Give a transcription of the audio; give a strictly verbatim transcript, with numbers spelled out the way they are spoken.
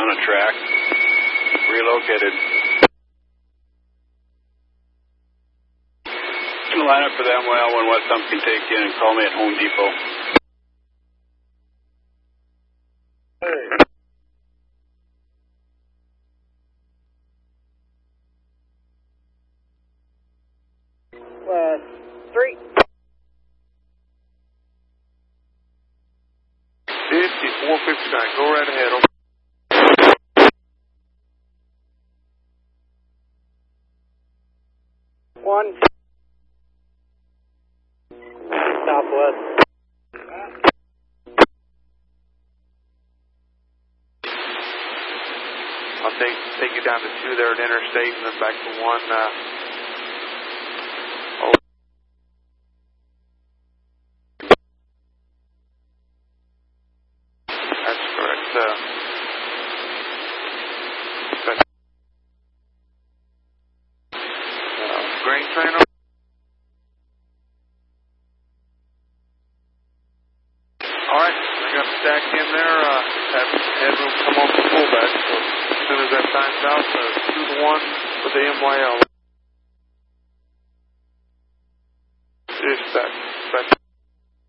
on a track. Relocated. Line up for them. Well, when West Hump can take you in and call me at Home Depot. Hey. Uh, three. fifty-four fifty-nine. Go right ahead. Over. One. Southwest. I'll take, take you down to two there at Interstate and then back to one. Uh, oh. That's correct. Uh, that's, uh, grain train. All right, I got the stack in there. Uh, have headroom come off the pullback. So as soon as that times out, uh, two to one with the M Y L.